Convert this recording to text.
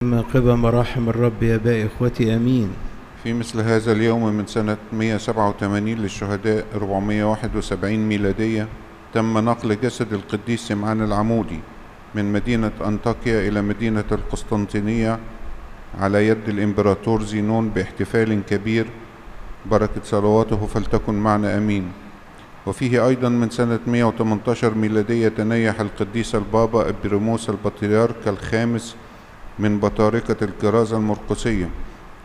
من قبل مراحم الرب يا باقي إخوتي أمين. في مثل هذا اليوم من سنة 187 للشهداء 471 ميلادية تم نقل جسد القديس سمعان العمودي من مدينة أنطاكيا إلى مدينة القسطنطينية على يد الإمبراطور زينون باحتفال كبير، بركة صلواته فلتكن معنا أمين. وفيه أيضا من سنة 118 ميلادية تنيح القديس البابا إبريموس البطريرك الخامس من بطاركة الكرازة المرقسية